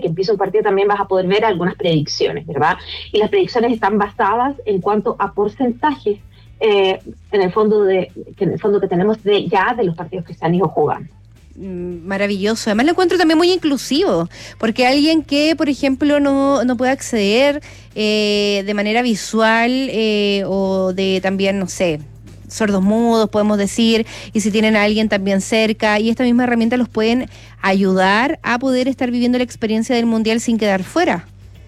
que empiece un partido también vas a poder ver algunas predicciones, ¿verdad? Y las predicciones están basadas en cuanto a porcentajes, en el fondo que tenemos ya de los partidos que se han ido jugando. Maravilloso. Además lo encuentro también muy inclusivo, porque alguien que, por ejemplo, no puede acceder de manera visual o de también, no sé, sordos mudos, podemos decir, y si tienen a alguien también cerca, y esta misma herramienta los pueden ayudar a poder estar viviendo la experiencia del Mundial sin quedar fuera.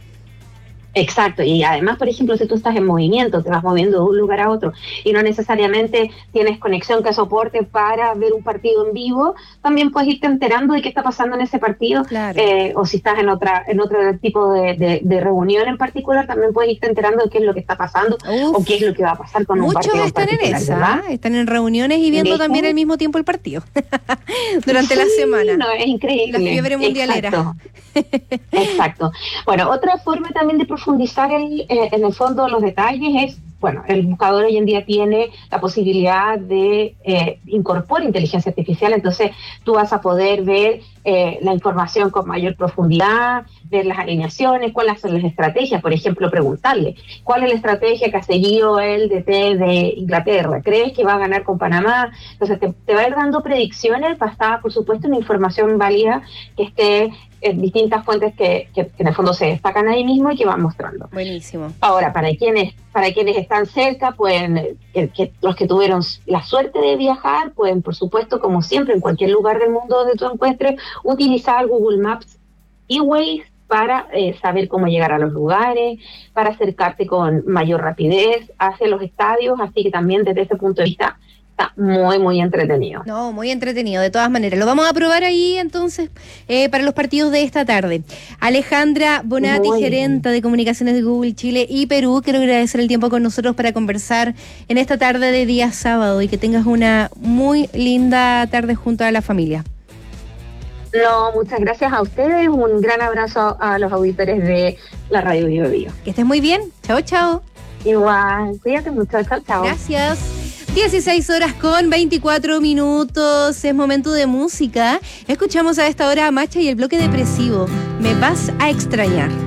Exacto, y además, por ejemplo, si tú estás en movimiento, te vas moviendo de un lugar a otro y no necesariamente tienes conexión que soporte para ver un partido en vivo, también puedes irte enterando de qué está pasando en ese partido, Claro. O si estás en otro tipo de reunión en particular, también puedes irte enterando de qué es lo que está pasando. Uf, o qué es lo que va a pasar con un muchos partido en están en particular, esa, ¿verdad? están en reuniones y viendo también al mismo tiempo el partido durante la semana. No, es increíble. La fiebre mundialera. Exacto. Exacto. Bueno, otra forma también de profundizar en el fondo los detalles es, bueno, el buscador hoy en día tiene la posibilidad de incorporar inteligencia artificial, entonces tú vas a poder ver la información con mayor profundidad, ver las alineaciones, cuáles son las estrategias, por ejemplo, preguntarle, ¿cuál es la estrategia que ha seguido el DT de Inglaterra? ¿Crees que va a ganar con Panamá? Entonces te va a ir dando predicciones basadas, por supuesto, en información válida que esté en distintas fuentes que en el fondo se destacan ahí mismo y que van mostrando. Buenísimo. Ahora, para quienes están cerca, pueden, los que tuvieron la suerte de viajar, pueden, por supuesto, como siempre, en cualquier lugar del mundo donde tú encuentres, utilizar Google Maps y Waze para saber cómo llegar a los lugares, para acercarte con mayor rapidez hacia los estadios, así que también desde ese punto de vista está muy, muy entretenido. No, muy entretenido, de todas maneras. Lo vamos a probar ahí, entonces, para los partidos de esta tarde. Alejandra Bonatti, gerenta de comunicaciones de Google Chile y Perú, quiero agradecer el tiempo con nosotros para conversar en esta tarde de día sábado y que tengas una muy linda tarde junto a la familia. No, muchas gracias a ustedes. Un gran abrazo a los auditores de la Radio Bio Bio. Que estés muy bien. Chao, chao. Igual, cuídate mucho. Chao, chao. Gracias. 16:24. Es momento de música. Escuchamos a esta hora a Macha y el bloque depresivo. Me vas a extrañar.